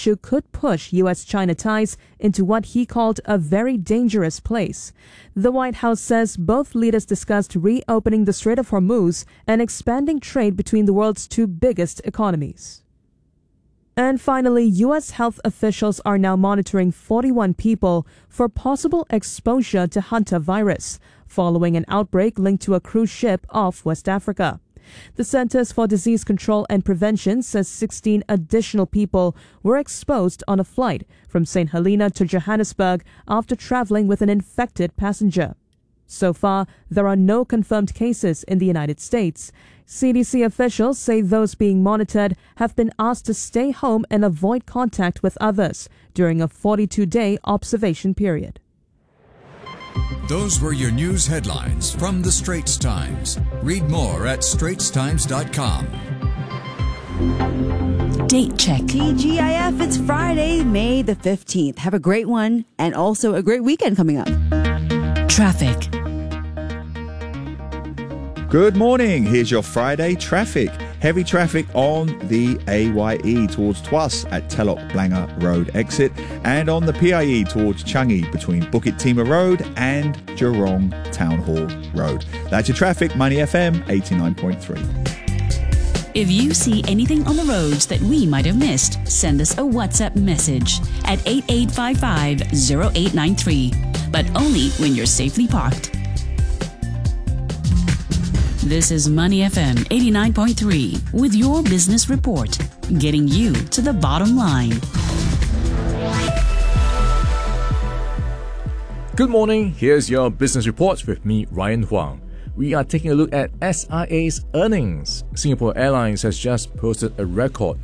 issue could push U.S.-China ties into what he called a very dangerous place. The White House says both leaders discussed reopening the Strait of Hormuz and expanding trade between the world's two biggest economies. And finally, U.S. health officials are now monitoring 41 people for possible exposure to hantavirus, following an outbreak linked to a cruise ship off West Africa. The Centers for Disease Control and Prevention says 16 additional people were exposed on a flight from St. Helena to Johannesburg after traveling with an infected passenger. So far, there are no confirmed cases in the United States. CDC officials say those being monitored have been asked to stay home and avoid contact with others during a 42-day observation period. Those were your news headlines from the Straits Times. Read more at straitstimes.com. Date check. TGIF, it's Friday, May the 15th. Have a great one and also a great weekend coming up. Traffic. Good morning. Here's your Friday traffic. Heavy traffic on the AYE towards Tuas at Telok Blangah Road exit and on the PIE towards Changi between Bukit Timah Road and Jurong Town Hall Road. That's your traffic. Money FM 89.3. If you see anything on the roads that we might have missed, send us a WhatsApp message at 8855-0893. But only when you're safely parked. This is Money FM 89.3 with your business report, getting you to the bottom line. Good morning. Here's your business report with me, Ryan Huang. We are taking a look at SIA's earnings. Singapore Airlines has just posted a record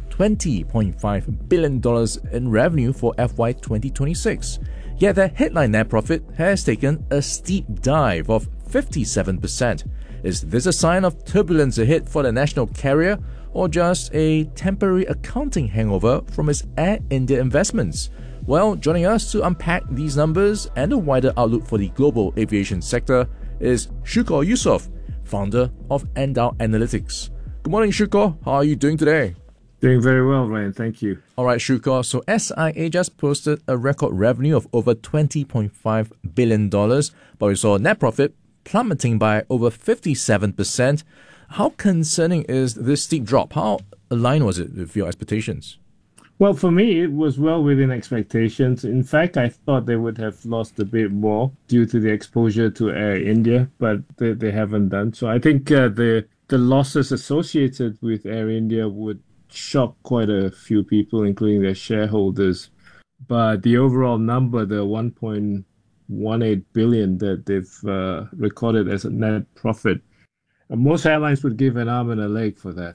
$20.5 billion in revenue for FY 2026. Yet their headline net profit has taken a steep dive of 57%. Is this a sign of turbulence ahead for the national carrier or just a temporary accounting hangover from its Air India investments? Well, joining us to unpack these numbers and the wider outlook for the global aviation sector is Shukor Yusof, founder of Endow Analytics. Good morning, Shukor. How are you doing today? Doing very well, Ryan. Thank you. All right, Shukor. So SIA just posted a record revenue of over $20.5 billion, but we saw net profit plummeting by over 57%. How concerning is this steep drop? How aligned was it with your expectations? Well, for me, it was well within expectations. In fact, I thought they would have lost a bit more due to the exposure to Air India, but they haven't done. So I think the losses associated with Air India would shock quite a few people, including their shareholders. But the overall number, the 1.18 billion that they've recorded as a net profit, most airlines would give an arm and a leg for that.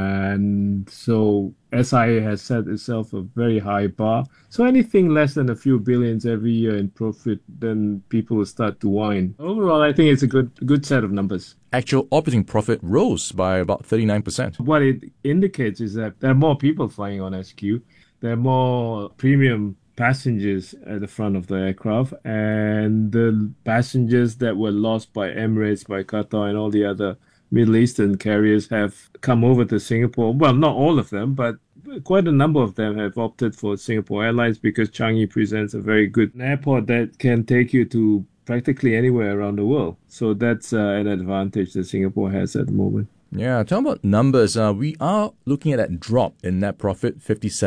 And so SIA has set itself a very high bar. So anything less than a few billions every year in profit, then people will start to whine. Overall, I think it's a good set of numbers. Actual operating profit rose by about 39%. What it indicates is that there are more people flying on SQ. There are more premium passengers at the front of the aircraft, and the passengers that were lost by Emirates, by Qatar, and all the other Middle Eastern carriers have come over to Singapore. Well, not all of them, but quite a number of them have opted for Singapore Airlines because Changi presents a very good airport that can take you to practically anywhere around the world. So that's an advantage that Singapore has at the moment. Yeah, talking about numbers, we are looking at that drop in net profit,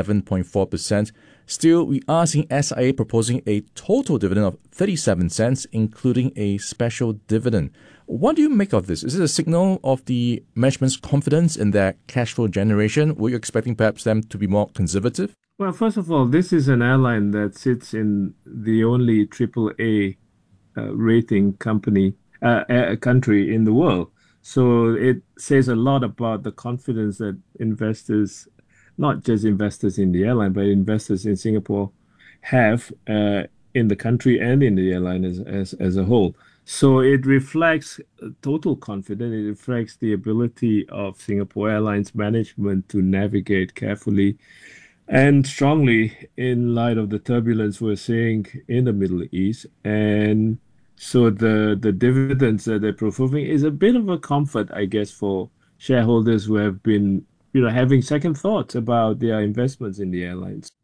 57.4%. Still, we are seeing SIA proposing a total dividend of 37 cents, including a special dividend. What do you make of this? Is it a signal of the management's confidence in their cash flow generation? Were you expecting perhaps them to be more conservative? Well, first of all, this is an airline that sits in the only AAA rating country in the world. So it says a lot about the confidence that investors, not just investors in the airline, but investors in Singapore have in the country and in the airline as a whole. So it reflects total confidence. It reflects the ability of Singapore Airlines management to navigate carefully and strongly in light of the turbulence we're seeing in the Middle East. And so the dividends that they're proposing is a bit of a comfort, I guess, for shareholders who have been having second thoughts about their investments in the airlines.